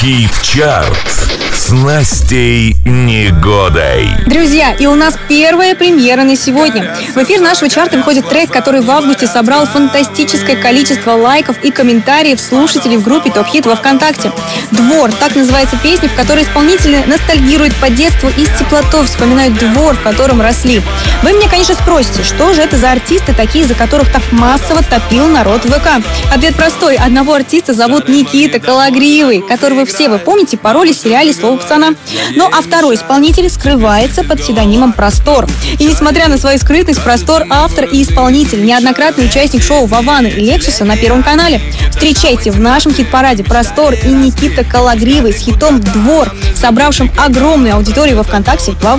Хит-чарт с Настей Негодой. Друзья, и у нас первая премьера на сегодня. В эфир нашего чарта выходит трек, который в августе собрал фантастическое количество лайков и комментариев слушателей в группе ТОП Хит во ВКонтакте. «Двор» — так называется песня, в которой исполнители ностальгируют по детству и с теплотой вспоминают двор, в котором росли. Вы меня, конечно, спросите, что же это за артисты такие, за которых так массово топил народ в ВК? Ответ простой. Одного артиста зовут Никита Кологривый, которого все вы помните по роли в сериале «Слово пацана». Ну а второй исполнитель скрывается под псевдонимом Простор. И несмотря на свою скрытность, Простор — автор и исполнитель, неоднократный участник шоу Вованы и Лексуса на Первом канале. Встречайте в нашем хит-параде Простор и Никита Кологривый с хитом «Двор», собравшим огромную аудиторию во ВКонтакте в августе.